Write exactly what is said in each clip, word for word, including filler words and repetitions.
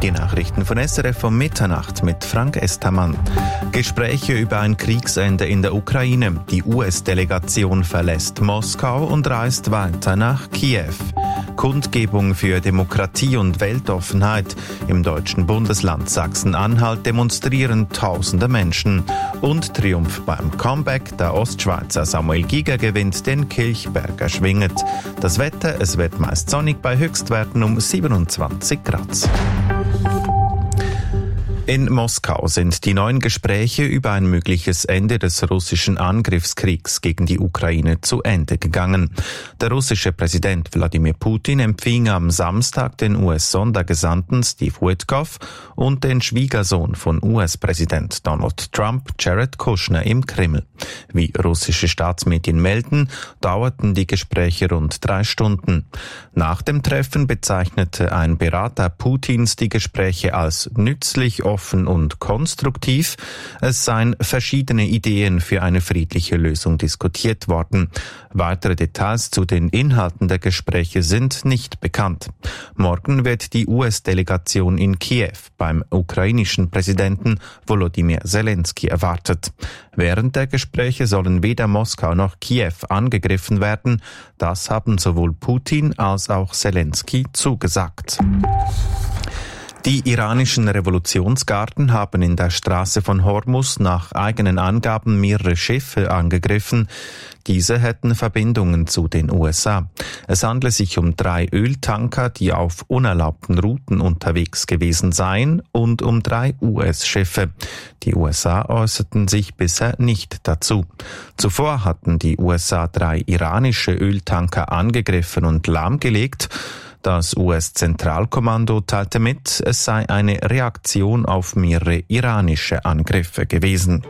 Die Nachrichten von S R F um Mitternacht mit Frank Estermann. Gespräche über ein Kriegsende in der Ukraine. Die U S-Delegation verlässt Moskau und reist weiter nach Kiew. Kundgebung für Demokratie und Weltoffenheit. Im deutschen Bundesland Sachsen-Anhalt demonstrieren tausende Menschen. Und Triumph beim Comeback. Der Ostschweizer Samuel Giger gewinnt den Kilchberger Schwinget. Das Wetter, es wird meist sonnig bei Höchstwerten um siebenundzwanzig Grad. In Moskau sind die neuen Gespräche über ein mögliches Ende des russischen Angriffskriegs gegen die Ukraine zu Ende gegangen. Der russische Präsident Wladimir Putin empfing am Samstag den U S-Sondergesandten Steve Witkoff und den Schwiegersohn von U S-Präsident Donald Trump, Jared Kushner, im Kreml. Wie russische Staatsmedien melden, dauerten die Gespräche rund drei Stunden. Nach dem Treffen bezeichnete ein Berater Putins die Gespräche als nützlich, offen und konstruktiv. Es seien verschiedene Ideen für eine friedliche Lösung diskutiert worden. Weitere Details zu den Inhalten der Gespräche sind nicht bekannt. Morgen wird die U S-Delegation in Kiew beim ukrainischen Präsidenten Volodymyr Zelensky erwartet. Während der Gespräche sollen weder Moskau noch Kiew angegriffen werden. Das haben sowohl Putin als auch Zelensky zugesagt. Die iranischen Revolutionsgarden haben in der Straße von Hormuz nach eigenen Angaben mehrere Schiffe angegriffen. Diese hätten Verbindungen zu den U S A. Es handle sich um drei Öltanker, die auf unerlaubten Routen unterwegs gewesen seien, und um drei U S-Schiffe. Die U S A äußerten sich bisher nicht dazu. Zuvor hatten die U S A drei iranische Öltanker angegriffen und lahmgelegt. Das U S-Zentralkommando teilte mit, es sei eine Reaktion auf mehrere iranische Angriffe gewesen.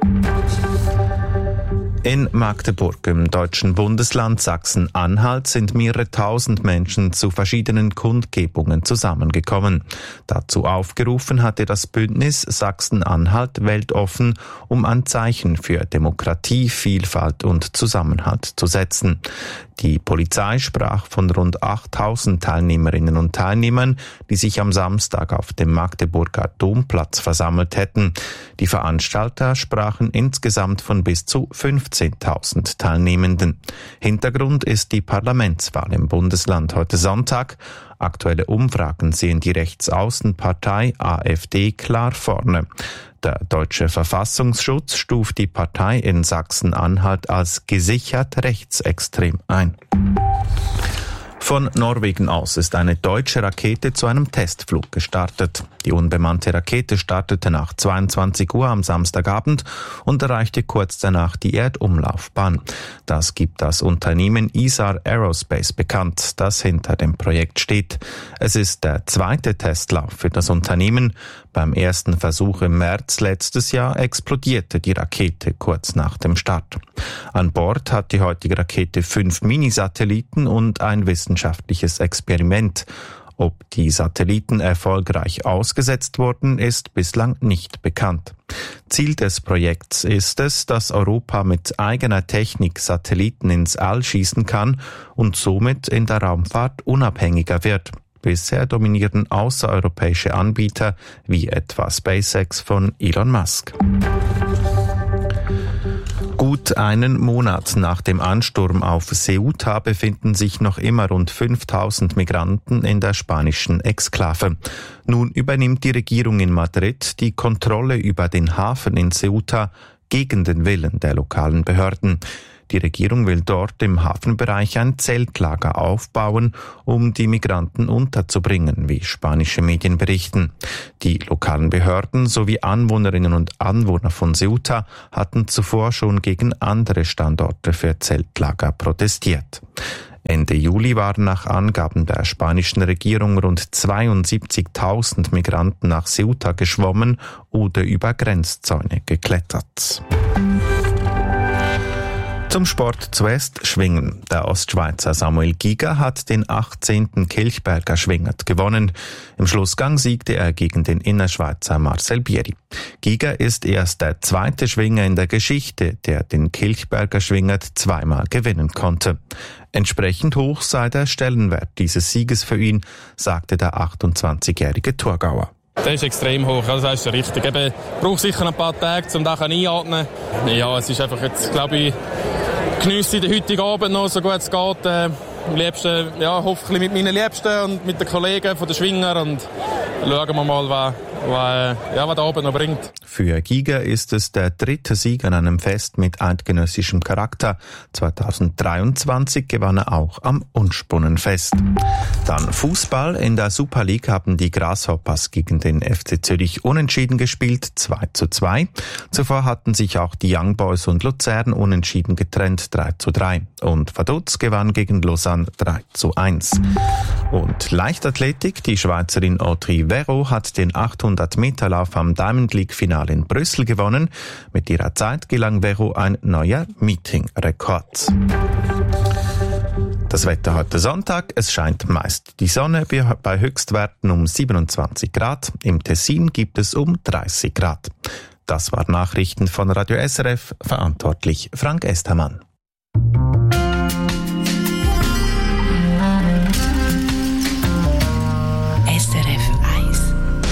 In Magdeburg im deutschen Bundesland Sachsen-Anhalt sind mehrere tausend Menschen zu verschiedenen Kundgebungen zusammengekommen. Dazu aufgerufen hatte das Bündnis Sachsen-Anhalt weltoffen, um ein Zeichen für Demokratie, Vielfalt und Zusammenhalt zu setzen. Die Polizei sprach von rund achttausend Teilnehmerinnen und Teilnehmern, die sich am Samstag auf dem Magdeburger Domplatz versammelt hätten. Die Veranstalter sprachen insgesamt von bis zu fünfzehntausend Teilnehmenden. Hintergrund ist die Parlamentswahl im Bundesland heute Sonntag. Aktuelle Umfragen sehen die Rechtsaußenpartei AfD klar vorne. Der deutsche Verfassungsschutz stuft die Partei in Sachsen-Anhalt als gesichert rechtsextrem ein. Von Norwegen aus ist eine deutsche Rakete zu einem Testflug gestartet. Die unbemannte Rakete startete nach zweiundzwanzig Uhr am Samstagabend und erreichte kurz danach die Erdumlaufbahn. Das gibt das Unternehmen Isar Aerospace bekannt, das hinter dem Projekt steht. Es ist der zweite Testlauf für das Unternehmen. Beim ersten Versuch im März letztes Jahr explodierte die Rakete kurz nach dem Start. An Bord hat die heutige Rakete fünf Minisatelliten und ein wissenschaftliches Experiment. Ob die Satelliten erfolgreich ausgesetzt wurden, ist bislang nicht bekannt. Ziel des Projekts ist es, dass Europa mit eigener Technik Satelliten ins All schießen kann und somit in der Raumfahrt unabhängiger wird. Bisher dominieren außereuropäische Anbieter wie etwa SpaceX von Elon Musk. Gut einen Monat nach dem Ansturm auf Ceuta befinden sich noch immer rund fünftausend Migranten in der spanischen Exklave. Nun übernimmt die Regierung in Madrid die Kontrolle über den Hafen in Ceuta gegen den Willen der lokalen Behörden. Die Regierung will dort im Hafenbereich ein Zeltlager aufbauen, um die Migranten unterzubringen, wie spanische Medien berichten. Die lokalen Behörden sowie Anwohnerinnen und Anwohner von Ceuta hatten zuvor schon gegen andere Standorte für Zeltlager protestiert. Ende Juli waren nach Angaben der spanischen Regierung rund zweiundsiebzigtausend Migranten nach Ceuta geschwommen oder über Grenzzäune geklettert. Zum Sport zuerst Schwingen. Der Ostschweizer Samuel Giger hat den achtzehnten Kilchberger Schwingert gewonnen. Im Schlussgang siegte er gegen den Innerschweizer Marcel Bieri. Giger ist erst der zweite Schwinger in der Geschichte, der den Kilchberger Schwingert zweimal gewinnen konnte. Entsprechend hoch sei der Stellenwert dieses Sieges für ihn, sagte der achtundzwanzigjährige Thurgauer. Der ist extrem hoch, also das ist richtig. Eben, braucht sicher ein paar Tage, um das einzuatmen. Ja, es ist einfach jetzt, glaube ich, geniesse den heutigen Abend noch, so gut es geht. Äh, am liebsten, ja, hoffentlich mit meinen Liebsten und mit den Kollegen von den Schwinger und schauen wir mal, was, was, ja, was der Abend noch bringt. Für Giger ist es der dritte Sieg an einem Fest mit eidgenössischem Charakter. zweitausenddreiundzwanzig gewann er auch am Unspunnenfest. Dann Fußball. In der Super League haben die Grasshoppers gegen den F C Zürich unentschieden gespielt, zwei zu zwei. Zuvor hatten sich auch die Young Boys und Luzern unentschieden getrennt, drei zu drei. Und Vaduz gewann gegen Lausanne drei zu eins. Und Leichtathletik. Die Schweizerin Audrey Verreau hat den achthundert Meter Lauf am Diamond League Finale in Brüssel gewonnen. Mit ihrer Zeit gelang Verreau ein neuer Meeting-Rekord. Das Wetter heute Sonntag. Es scheint meist die Sonne bei Höchstwerten um siebenundzwanzig Grad. Im Tessin gibt es um dreißig Grad. Das waren Nachrichten von Radio S R F. Verantwortlich Frank Estermann.